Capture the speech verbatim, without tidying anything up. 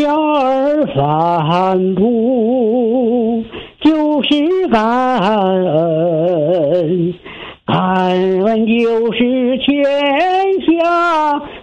小儿反哺就是感恩，感恩就是天下